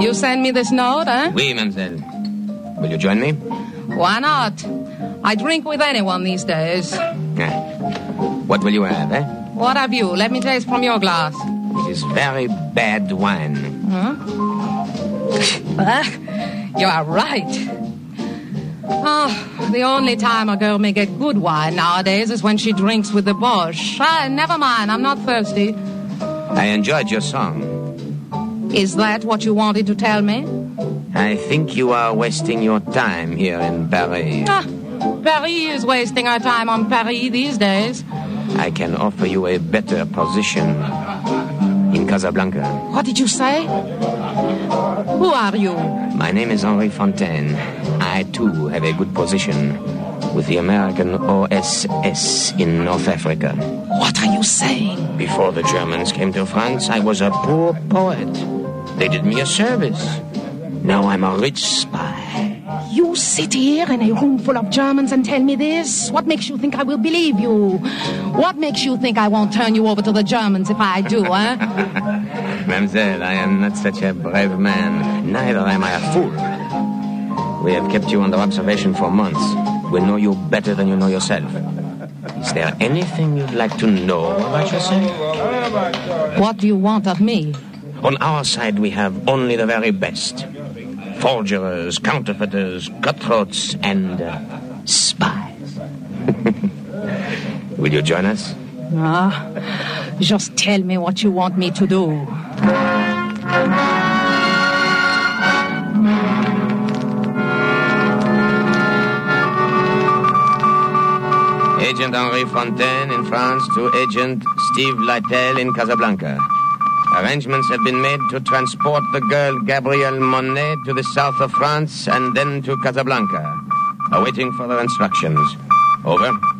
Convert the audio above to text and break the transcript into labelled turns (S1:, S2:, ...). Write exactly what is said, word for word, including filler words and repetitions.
S1: You send me this note, eh?
S2: Oui, mademoiselle. Will you join me?
S1: Why not? I drink with anyone these days.
S2: Yeah. What will you have, eh?
S1: What have you? Let me taste from your glass.
S2: It is very bad wine.
S1: Huh? You are right. Oh, the only time a girl may get good wine nowadays is when she drinks with the Boche. Ah, never mind, I'm not thirsty.
S2: I enjoyed your song.
S1: Is that what you wanted to tell me?
S2: I think you are wasting your time here in Paris.
S1: Ah, Paris is wasting our time on Paris these days.
S2: I can offer you a better position in Casablanca.
S1: What did you say? Who are you?
S2: My name is Henri Fontaine. I, too, have a good position with the American O S S in North Africa.
S1: What are you saying?
S2: Before the Germans came to France, I was a poor poet. They did me a service. Now I'm a rich spy.
S1: You sit here in a room full of Germans and tell me this? What makes you think I will believe you? What makes you think I won't turn you over to the Germans if I do, eh?
S2: Mademoiselle, I am not such a brave man. Neither am I a fool. We have kept you under observation for months. We know you better than you know yourself. Is there anything you'd like to know about yourself?
S1: What do you want of me?
S2: On our side, we have only the very best. Forgers, counterfeiters, cutthroats, and uh, spies. Will you join us?
S1: Ah, just tell me what you want me to do.
S2: Agent Henri Fontaine in France to Agent Steve Lytel in Casablanca. Arrangements have been made to transport the girl Gabrielle Monet to the south of France and then to Casablanca. Awaiting further instructions. Over.